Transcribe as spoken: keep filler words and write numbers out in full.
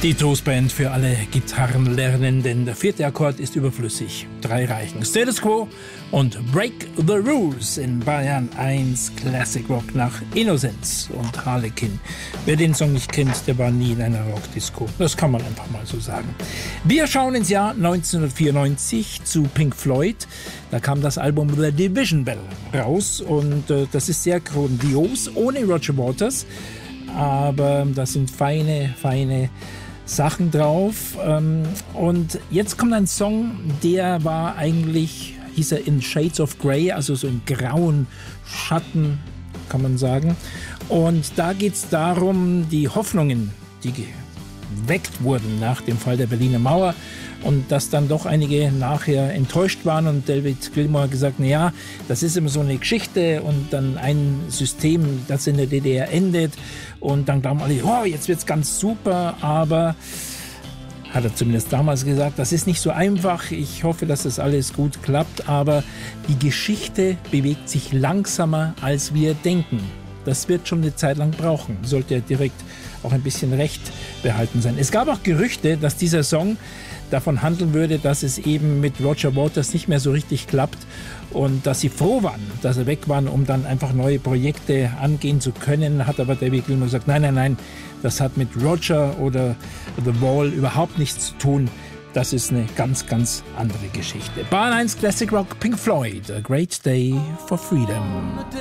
Die Toastband für alle Gitarrenlernenden. Der vierte Akkord ist überflüssig. Drei reichen. Status Quo und Break the Rules in Bayern eins Classic Rock nach Innocence und Harlequin. Wer den Song nicht kennt, der war nie in einer Rockdisco. Das kann man einfach mal so sagen. Wir schauen ins Jahr neunzehnhundertvierundneunzig zu Pink Floyd. Da kam das Album The Division Bell raus und äh, das ist sehr grandios, ohne Roger Waters. Aber da sind feine, feine Sachen drauf. Und jetzt kommt ein Song, der war eigentlich, hieß er in Shades of Grey, also so in grauen Schatten, kann man sagen. Und da geht es darum, die Hoffnungen, die geweckt wurden nach dem Fall der Berliner Mauer und dass dann doch einige nachher enttäuscht waren und David Gilmour hat gesagt, naja, das ist immer so eine Geschichte und dann ein System, das in der D D R endet und dann glauben alle, oh, jetzt wird's ganz super, aber hat er zumindest damals gesagt, das ist nicht so einfach, ich hoffe, dass das alles gut klappt, aber die Geschichte bewegt sich langsamer, als wir denken. Das wird schon eine Zeit lang brauchen, sollte er direkt auch ein bisschen recht behalten sein. Es gab auch Gerüchte, dass dieser Song davon handeln würde, dass es eben mit Roger Waters nicht mehr so richtig klappt und dass sie froh waren, dass er weg war, um dann einfach neue Projekte angehen zu können, hat aber David Gilmour gesagt, nein, nein, nein, das hat mit Roger oder The Wall überhaupt nichts zu tun. Das ist eine ganz, ganz andere Geschichte. Bayern eins Classic Rock, Pink Floyd, A Great Day for Freedom.